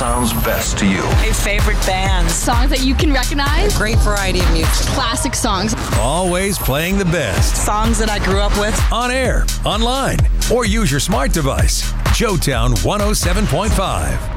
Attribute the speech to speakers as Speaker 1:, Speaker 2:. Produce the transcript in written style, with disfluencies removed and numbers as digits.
Speaker 1: sounds best to you.
Speaker 2: My favorite bands.
Speaker 3: Songs that you can recognize.
Speaker 2: Great variety of music.
Speaker 3: Classic songs.
Speaker 4: Always playing the best.
Speaker 2: Songs that I grew up with.
Speaker 4: On air, online, or use your smart device. Joetown 107.5.